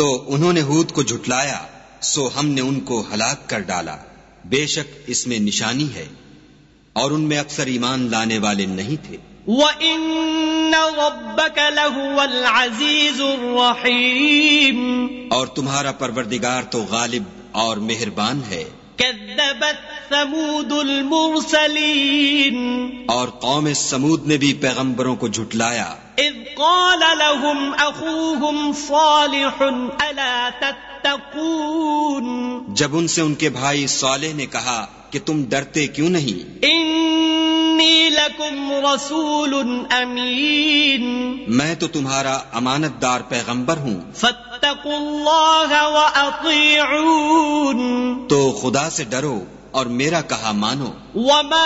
तो उन्होंने हूद को झुटलाया, सो हमने उनको हलाक कर डाला। बेशक इसमें निशानी है, और उनमें अक्सर ईमान लाने वाले नहीं थे। वइन्न रब्बक लहुवल अज़ीज़ुर रहीम, और तुम्हारा परवरदिगार तो गालिब और मेहरबान है। कज़्ज़बत समूदुल मुरसलीन, और कौम समूद ने भी पैगंबरों को झुटलाया। इज़ क़ाल लहुम अख़ूहुम सालिहुन अला तत्तक़ून, जब उनसे उनके भाई सालेह ने कहा कि तुम डरते क्यों नहीं। इन्नी लकुम रसूलुन अमीन, मैं तो तुम्हारा अमानतदार पैगंबर हूँ। फत्तकुल्लाह व अतीऊन, तो खुदा से डरो और मेरा कहा मानो।